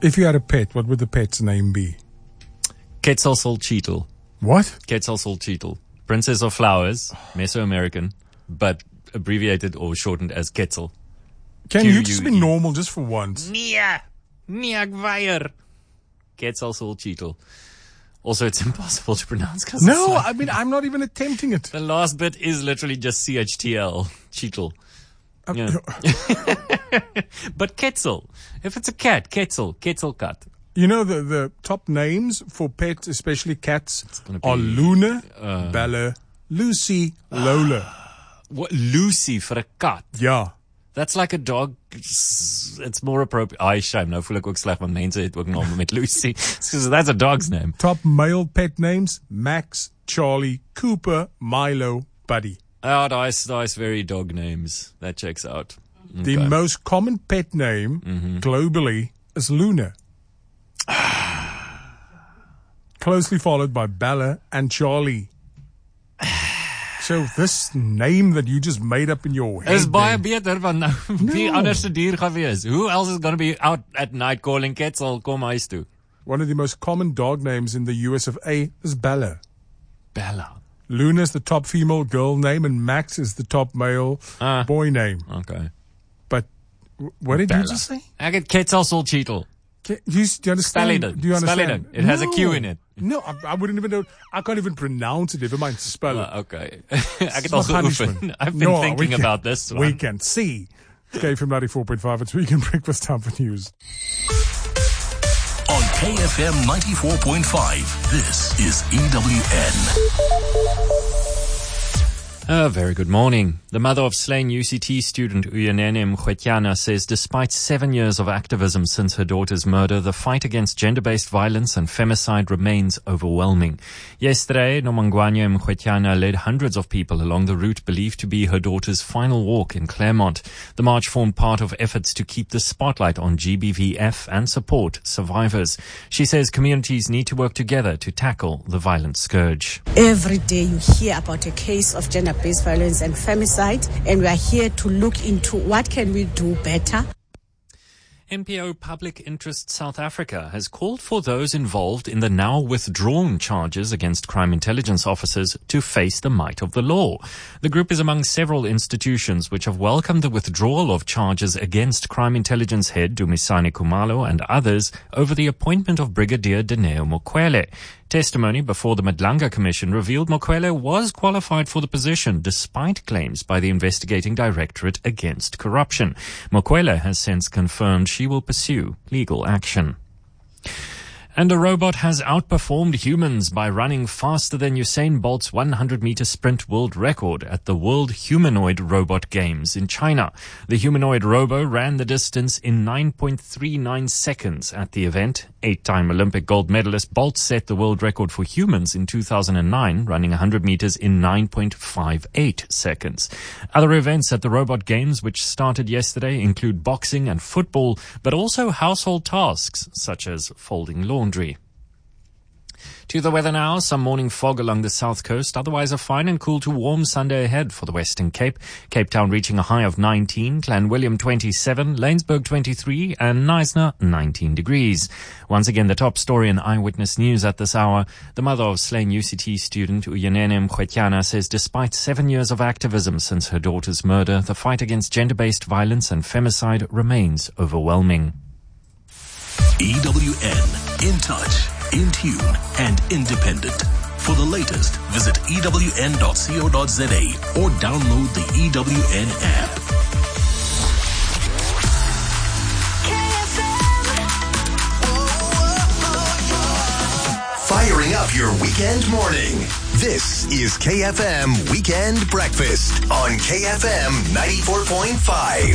If you had a pet, what would the pet's name be? Quetzalcoatl. What? Quetzalcoatl. Princess of Flowers, Mesoamerican, but abbreviated or shortened as Quetzal. Can you just be normal just for once? Nia Gweier. Quetzalcoatl. Also, it's impossible to pronounce. No, I mean, I'm not even attempting it. The last bit is literally just CHTL. Cheetle. Yeah. But Quetzal. If it's a cat, Quetzal cat. You know, the top names for pets, especially cats, are Luna, Bella, Lucy, Lola. What, Lucy for a cat? Yeah. That's like a dog. It's more appropriate. Shame. Nou voel ek ook sleg want mense het ook name met Lucy. So that's a dog's name. Top male pet names: Max, Charlie, Cooper, Milo, Buddy. Oh, nice very dog names. That checks out. Okay. The most common pet name globally is Luna. Closely followed by Bella and Charlie. So this name that you just made up in your head is baie beter van nou wie anders se dier gaan wees. Who else is going to be out at night calling Quetzal kom huis toe? One of the most common dog names in the US of A is Bella. Bella. Luna is the top female girl name and Max is the top male boy name. Okay. But what did Bella. You just say? I get Quetzalcoatl. Do you understand? Do you understand? It has a Q in it. No, I wouldn't even know. I can't even pronounce it. Never mind spell it. Okay. Ek het al geoefen. I've been thinking about this one. We can see. KFM 94.5, it's Weekend Breakfast Time for news. On KFM 94.5, this is EWN. A very good morning. The mother of slain UCT student Uyanene Mkhwetyana says despite 7 years of activism since her daughter's murder, the fight against gender-based violence and femicide remains overwhelming. Yesterday, Nomangwanya Mkhwetyana led hundreds of people along the route believed to be her daughter's final walk in Claremont. The march formed part of efforts to keep the spotlight on GBVF and support survivors. She says communities need to work together to tackle the violent scourge. Every day you hear about a case of gender-based violence and femicide, and we are here to look into what can we do better. NPO Public Interest South Africa has called for those involved in the now withdrawn charges against crime intelligence officers to face the might of the law. The group is among several institutions which have welcomed the withdrawal of charges against crime intelligence head Dumisani Khumalo and others over the appointment of Brigadier Dineo Mukwele. Testimony before the Madlanga Commission revealed Mukwele was qualified for the position despite claims by the investigating directorate against corruption. Mukwele has since confirmed she will pursue legal action. And a robot has outperformed humans by running faster than Usain Bolt's 100-meter sprint world record at the World Humanoid Robot Games in China. The humanoid robo ran the distance in 9.39 seconds at the event. 8-time Olympic gold medalist Bolt set the world record for humans in 2009, running 100 meters in 9.58 seconds. Other events at the Robot Games, which started yesterday, include boxing and football, but also household tasks such as folding laundry. To the weather now, some morning fog along the south coast, otherwise a fine and cool to warm Sunday ahead for the Western Cape. Cape Town reaching a high of 19, Clanwilliam 27, Lanesburg 23 and Knysna 19 degrees. Once again, the top story in Eyewitness News at this hour. The mother of slain UCT student Uyanene Mkhwetyana says despite 7 years of activism since her daughter's murder, the fight against gender-based violence and femicide remains overwhelming. EWN, in touch, in tune, and independent. For the latest, visit ewn.co.za or download the EWN app. Firing up your weekend morning. This is KFM Weekend Breakfast on KFM 94.5.